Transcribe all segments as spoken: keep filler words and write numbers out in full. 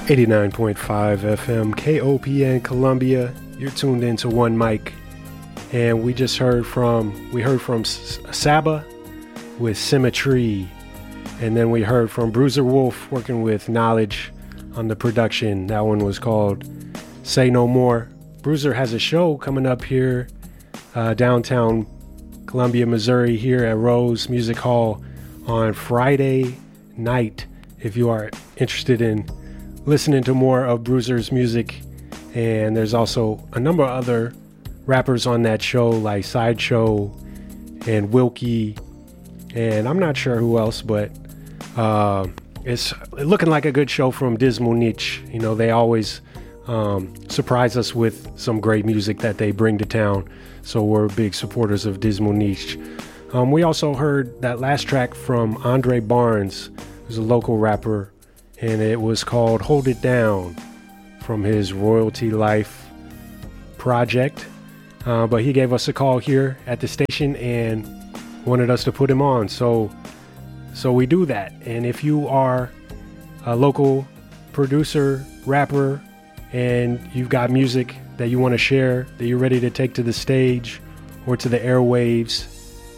eighty-nine point five F M, K O P N Columbia. You're tuned into One Mic, and we just heard from we heard from S- Saba with Symmetry, and then we heard from Bruiser Wolf working with Knowledge on the production. That one was called Say No More. Bruiser has a show coming up here uh, downtown Columbia, Missouri, here at Rose Music Hall on Friday night. If you are interested in listening to more of Bruiser's music, and there's also a number of other rappers on that show like Sideshow and Wilkie, and I'm not sure who else, but uh, it's looking like a good show from Dismal Niche. You know, they always um, surprise us with some great music that they bring to town, so we're big supporters of Dismal Niche. Um, we also heard that last track from Andre Barnes, who's a local rapper, and it was called Hold It Down from his Royalty Life project. Uh, but he gave us a call here at the station and wanted us to put him on. So, so we do that. And if you are a local producer, rapper, and you've got music that you want to share, that you're ready to take to the stage or to the airwaves,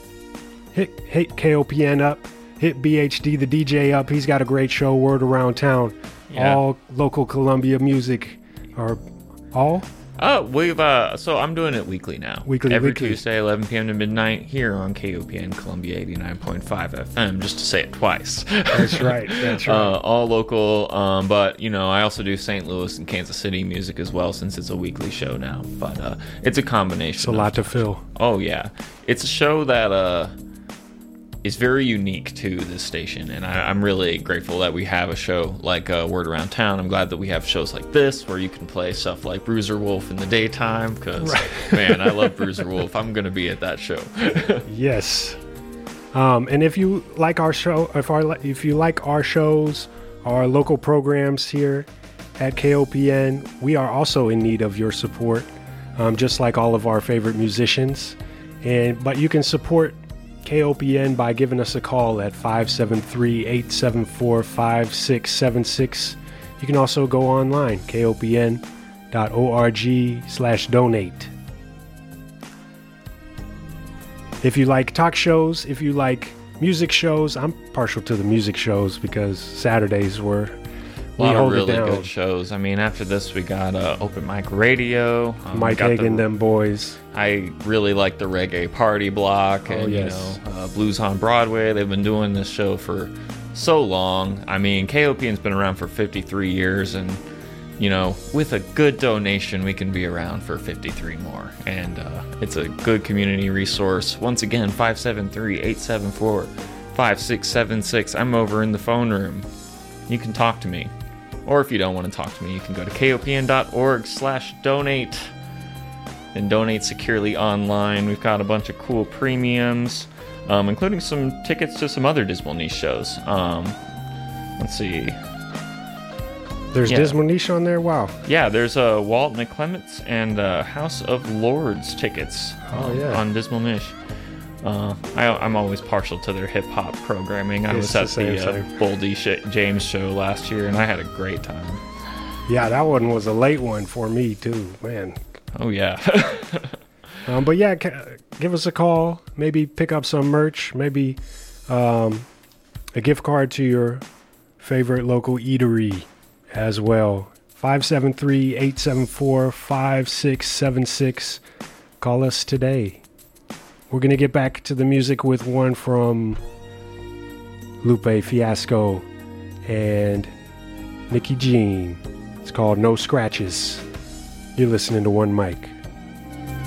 hit, hit K O P N up. Hit B H D, the D J, up. He's got a great show, Word Around Town. Yeah. All local Columbia music. Or all? Oh, we've, uh, so I'm doing it weekly now. Weekly, Every weekly. Tuesday, eleven p.m. to midnight, here on K O P N Columbia eighty-nine point five F M, just to say it twice. That's right, that's right. Uh, all local, um, but, you know, I also do Saint Louis and Kansas City music as well, since it's a weekly show now. But uh, it's a combination. It's a lot to fill. Oh, yeah. It's a show that... Uh, is very unique to this station, and I, I'm really grateful that we have a show like uh, Word Around Town. I'm glad that we have shows like this where you can play stuff like Bruiser Wolf in the daytime, because right. Man, I love Bruiser Wolf. I'm gonna be at that show. Yes. Um, and if you like our show, if our if you like our shows, our local programs here at K O P N, we are also in need of your support, um, just like all of our favorite musicians. And but you can support K O P N by giving us a call at five seven three, eight seven four, five six seven six. You can also go online, K O P N dot org slash donate. If you like talk shows, if you like music shows, I'm partial to the music shows because Saturdays were a lot of really good shows. I mean, after this, we got uh, Open Mic Radio. Um, Mike Hagan, the, them boys. I really like the Reggae Party Block. And, oh, yes. you know, uh, Blues on Broadway. They've been doing this show for so long. I mean, K O P N's been around for fifty-three years. And, you know, with a good donation, we can be around for fifty-three more. And uh, it's a good community resource. Once again, five seven three, eight seven four, five six seven six. I'm over in the phone room. You can talk to me. Or if you don't want to talk to me, you can go to K O P N dot org slash donate and donate securely online. We've got a bunch of cool premiums, um, including some tickets to some other Dismal Niche shows. Um, let's see. There's yeah. Dismal Niche on there? Wow. Yeah, there's uh, Walt McClements and uh, House of Lords tickets oh, um, yeah. on Dismal Niche. Uh, I, I'm always partial to their hip-hop programming. I it's was at the, the, the uh, Boldy Sh- James show last year, and I had a great time. Yeah, that one was a late one for me, too, man. Oh, yeah. um, but, yeah, give us a call. Maybe pick up some merch. Maybe um, a gift card to your favorite local eatery as well. five seven three, eight seven four, five six seven six. Call us today. We're going to get back to the music with one from Lupe Fiasco and Nikki Jean. It's called No Scratches. You're listening to One Mic.